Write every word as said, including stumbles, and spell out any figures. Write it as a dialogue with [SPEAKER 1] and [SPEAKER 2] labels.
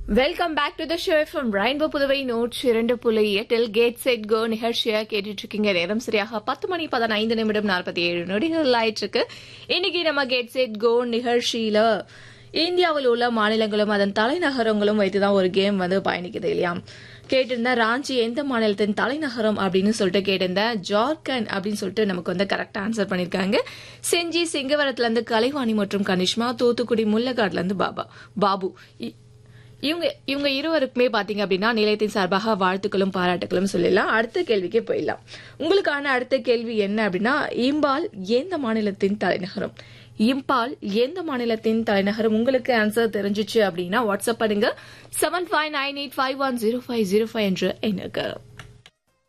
[SPEAKER 1] Welcome back to the show from rainbow Puduvai நூற்றி இரண்டு புள்ளி எட்டில் கேட் செட் கோ நிகழ்ச்சியா கேட்டுட்டு இருக்கீங்க. நேரம் சரியாக பத்து மணி பதினைந்து நிமிடம் நாற்பத்தி ஏழு நொடிகள் ஆயிட்டு இருக்கு. இன்னைக்கு நம்ம கேட் செட் கோ நிகழ்ச்சியில இந்தியாவில் உள்ள மாநிலங்களும் அதன் தலைநகரங்களும் வைத்துதான் ஒரு கேம் வந்து பயணிக்குது இல்லையா. கேட்டிருந்தா ராஞ்சி எந்த மாநிலத்தின் தலைநகரம் அப்படின்னு சொல்லிட்டு கேட்டிருந்தேன். ஜார்க்கண்ட் அப்படின்னு சொல்லிட்டு நமக்கு வந்து கரெக்டா ஆன்சர் பண்ணிருக்காங்க. செஞ்சி சிங்கவரத்துல இருந்து கலைவாணி மற்றும் கனிஷ்மா, தூத்துக்குடி முல்லக்காடுல இருந்து பாபா பாபு இவங்க இவங்க இருவருக்குமே பாத்தீங்க அப்படின்னா நிலையத்தின் சார்பாக வாழ்த்துக்களும் பாராட்டுகளும் சொல்லலாம். அடுத்த கேள்விக்கே போயிடலாம். உங்களுக்கான அடுத்த கேள்வி என்ன அப்படின்னா, இம்பால் எந்த மாநிலத்தின் தலைநகரம்? இம்பால் எந்த மாநிலத்தின் தலைநகரம்? உங்களுக்கு ஆன்சர் தெரிஞ்சிச்சு அப்படின்னா வாட்ஸ்அப் பண்ணுங்க seven five nine eight five one zero five zero five என்ற எண்ணுக்கு.